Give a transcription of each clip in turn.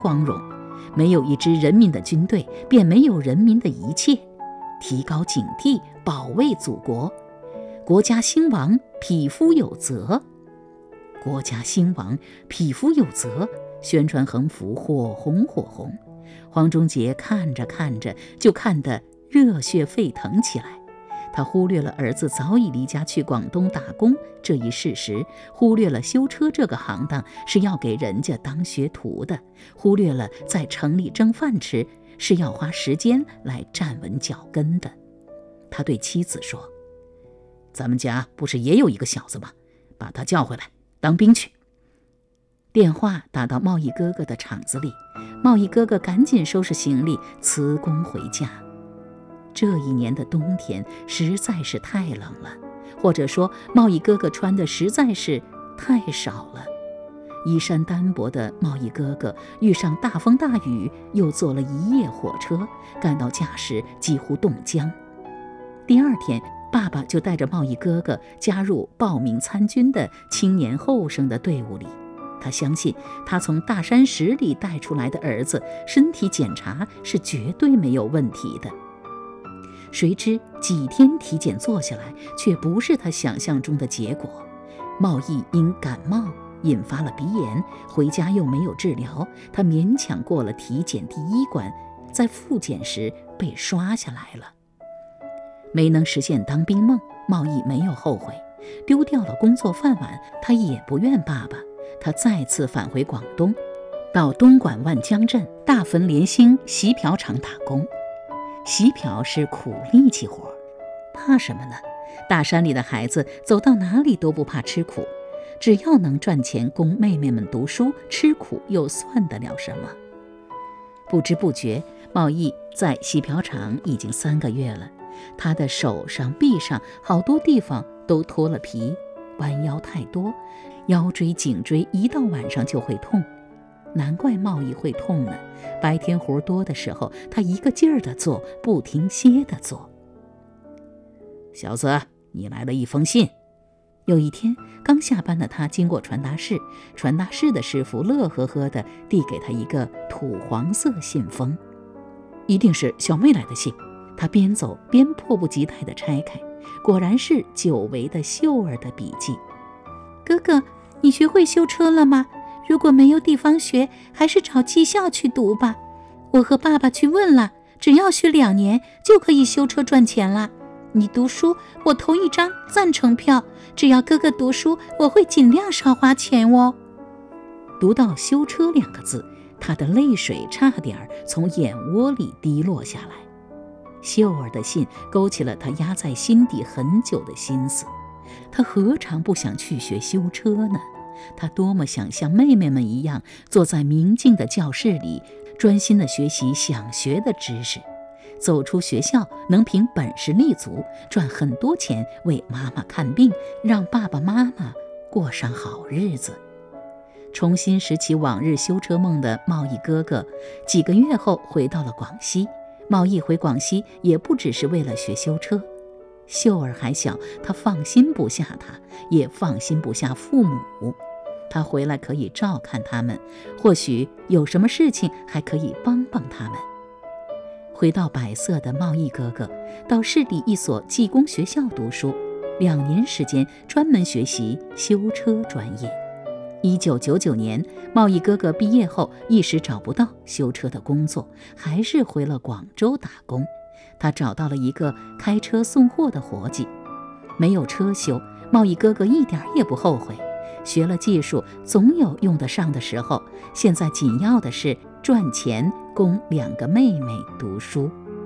光荣。没有一支人民的军队，便没有人民的一切。提高警惕，保卫祖国。国家兴亡，匹夫有责。国家兴亡，匹夫有责。宣传横幅，火红火红。黄忠杰看着看着，就看得热血沸腾起来。他忽略了儿子早已离家去广东打工这一事实，忽略了修车这个行当是要给人家当学徒的，忽略了在城里挣饭吃是要花时间来站稳脚跟的。他对妻子说：“咱们家不是也有一个小子吗？把他叫回来当兵去。”电话打到贸易哥哥的厂子里，贸易哥哥赶紧收拾行李辞工回家。这一年的冬天实在是太冷了，或者说贸易哥哥穿的实在是太少了。衣衫单薄的贸易哥哥遇上大风大雨，又坐了一夜火车，赶到家时几乎冻僵。第二天，爸爸就带着贸易哥哥加入报名参军的青年后生的队伍里。他相信他从大山石里带出来的儿子身体检查是绝对没有问题的。谁知几天体检做下来，却不是他想象中的结果。贸易因感冒引发了鼻炎，回家又没有治疗，他勉强过了体检第一关，在复检时被刷下来了。没能实现当兵梦，贸易没有后悔，丢掉了工作饭碗，他也不怨爸爸。他再次返回广东，到东莞万江镇大汾联兴洗瓢厂打工。洗瓢是苦力气活，怕什么呢？大山里的孩子走到哪里都不怕吃苦，只要能赚钱供妹妹们读书，吃苦又算得了什么？不知不觉，贸易在洗瓢厂已经3个月了。他的手上、臂上好多地方都脱了皮，弯腰太多，腰椎、颈椎一到晚上就会痛。难怪贸易会痛呢，白天活多的时候，他一个劲儿地做，不停歇地做。小子，你来了一封信。有一天，刚下班的他经过传达室，传达室的师傅乐呵呵地递给他一个土黄色信封，一定是小妹来的信。他边走边迫不及待地拆开，果然是久违的秀儿的笔记。哥哥，你学会修车了吗？如果没有地方学，还是找技校去读吧。我和爸爸去问了，只要学2年就可以修车赚钱了。你读书，我投一张赞成票。只要哥哥读书，我会尽量少花钱哦。读到修车2个字，他的泪水差点从眼窝里滴落下来。秀儿的信勾起了他压在心底很久的心思。他何尝不想去学修车呢？他多么想像妹妹们一样，坐在明净的教室里，专心地学习想学的知识。走出学校，能凭本事立足，赚很多钱，为妈妈看病，让爸爸妈妈过上好日子。重新拾起往日修车梦的贸易哥哥，几个月后回到了广西。贸易回广西也不只是为了学修车。秀儿还小，他放心不下他，也放心不下父母。他回来可以照看他们，或许有什么事情还可以帮帮他们。回到百色的贸易哥哥，到市里一所技工学校读书，2年时间专门学习修车专业。1999年，贸易哥哥毕业后一时找不到修车的工作，还是回了广州打工。他找到了一个开车送货的活计，没有车修，贸易哥哥一点也不后悔。学了技术，总有用得上的时候。现在紧要的是赚钱，供2个妹妹读书。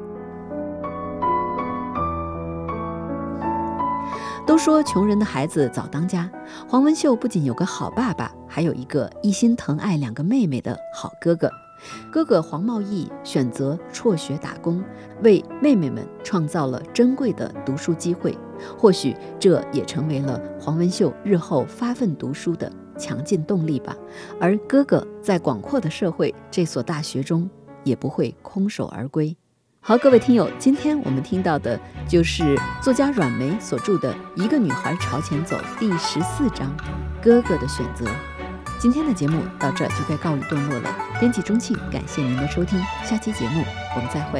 都说穷人的孩子早当家，黄文秀不仅有个好爸爸，还有一个一心疼爱2个妹妹的好哥哥。哥哥黄茂义选择辍学打工，为妹妹们创造了珍贵的读书机会，或许这也成为了黄文秀日后发奋读书的强劲动力吧。而哥哥在广阔的社会这所大学中也不会空手而归。好，各位听友，今天我们听到的就是作家阮梅所著的《一个女孩朝前走》第14章，哥哥的选择。 今天的节目到这就该告一段落了。编辑钟庆，感谢您的收听，下期节目我们再会。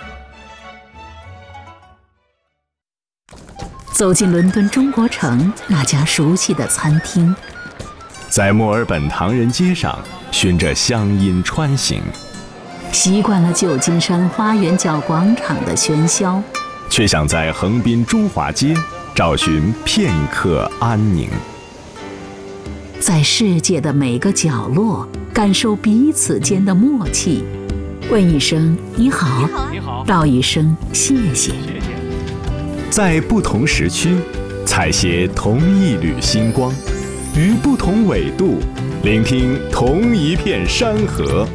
走进伦敦中国城那家熟悉的餐厅， 在墨尔本唐人街上循着乡音穿行， 习惯了旧金山花园角广场的喧嚣， 却想在横滨中华街找寻片刻安宁。 在世界的每个角落感受彼此间的默契，问一声你好，道一声谢谢。 在不同时区采撷同一缕星光，于不同纬度聆听同一片山河。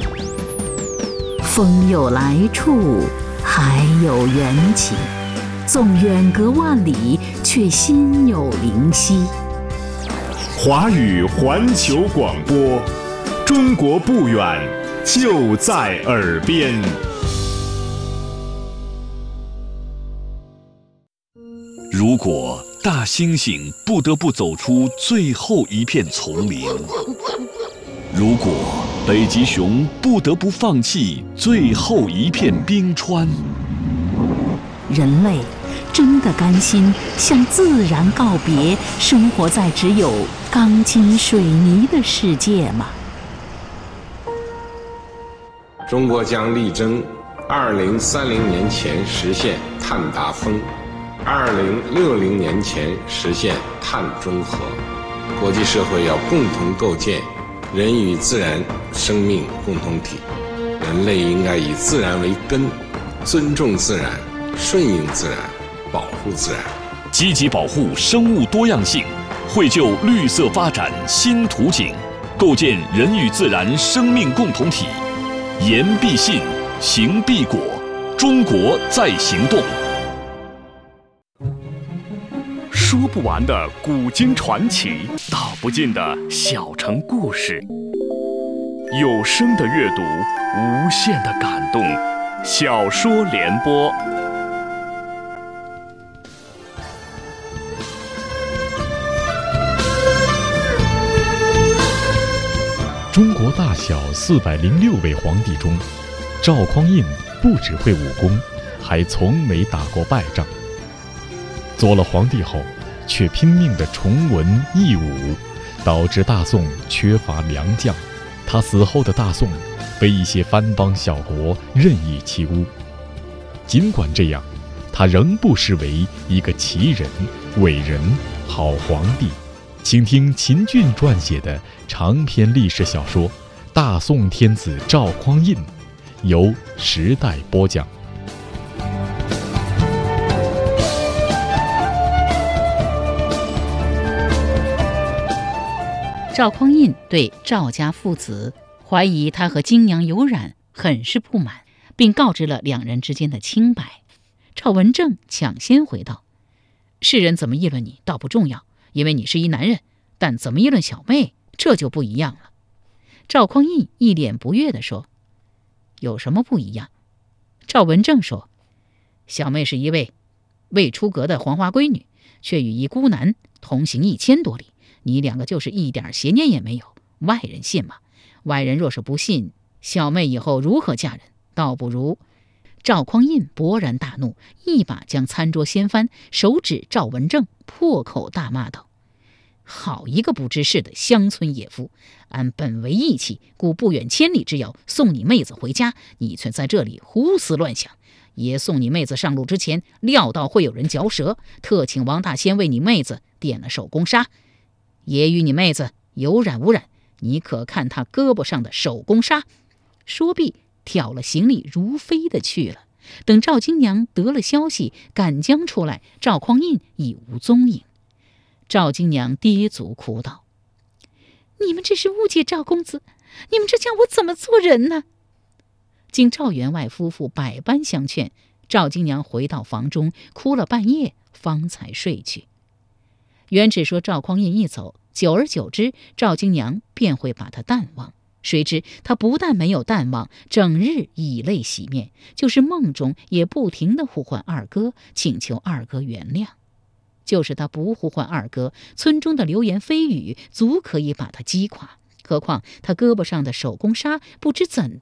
风有来处，海有缘起，纵远隔万里，却心有灵犀。 华语环球广播，中国不远，就在耳边。 如果大猩猩不得不走出最后一片丛林，如果北极熊不得不放弃最后一片冰川， 人类真的甘心向自然告别，生活在只有钢筋水泥的世界吗？ 中国将力争2030年前实现碳达峰，2060年前实现碳中和。国际社会要共同构建人与自然生命共同体，人类应该以自然为根，尊重自然，顺应自然，保护自然， 积极保护生物多样性，绘就绿色发展新图景，构建人与自然生命共同体。言必信，行必果，中国在行动。说不完的古今传奇，道不尽的小城故事，有声的阅读，无限的感动。小说联播。 中国大小406位皇帝中，赵匡胤不只会武功，还从没打过败仗。做了皇帝后，却拼命地崇文抑武，导致大宋缺乏良将。他死后的大宋被一些藩邦小国任意欺污。尽管这样，他仍不失为一个奇人、伟人、好皇帝。请听秦俊撰写的长篇历史小说《大宋天子赵匡胤》，由时代播讲。 赵匡胤对赵家父子怀疑他和金娘有染很是不满，并告知了两人之间的清白。赵文正抢先回道：世人怎么议论你倒不重要，因为你是一男人，但怎么议论小妹，这就不一样了。赵匡胤一脸不悦地说：有什么不一样？赵文正说：小妹是一位未出阁的黄花闺女，却与一孤男同行1000多里，你两个就是一点邪念也没有，外人信吗？外人若是不信，小妹以后如何嫁人？倒不如……赵匡胤勃然大怒，一把将餐桌掀翻，手指赵文正，破口大骂道：好一个不知事的乡村野夫！按本为义气，故不远千里之遥送你妹子回家，你却在这里胡思乱想。爷送你妹子上路之前，料到会有人嚼舌，特请王大仙为你妹子点了手工纱。爷与你妹子有染无染，你可看他胳膊上的手工纱。说毕，挑了行李如飞的去了。等赵金娘得了消息，赶将出来，赵匡胤已无踪影。赵金娘跌足哭道：你们这是误解赵公子，你们这叫我怎么做人呢？经赵员外夫妇百般相劝，赵金娘回到房中，哭了半夜，方才睡去。原只说赵匡胤一走，久而久之，赵金娘便会把他淡忘。谁知他不但没有淡忘，整日以泪洗面，就是梦中也不停地呼唤二哥，请求二哥原谅。 就是他不呼唤二哥，村中的流言蜚语足可以把他击垮。何况他胳膊上的手工纱不知怎